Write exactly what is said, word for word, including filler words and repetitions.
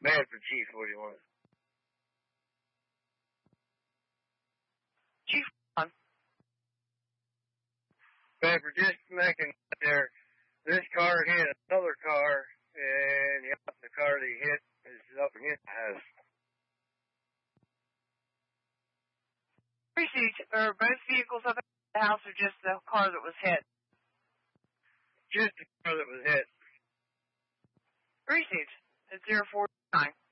Bad for Chief, what do you want? Chief, on. Bad for just making there. This car hit another car, and yep, the car that he hit is up against the house. Precinct, are both vehicles up at the house or just the car that was hit? Just the car that was hit. Precinct, it's zero four nine.